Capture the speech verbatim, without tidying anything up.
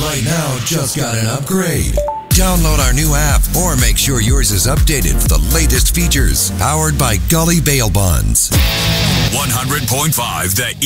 right now just got an upgrade. Download our new app or make sure yours is updated for the latest features. Powered by Gully Bail Bonds. one hundred point five The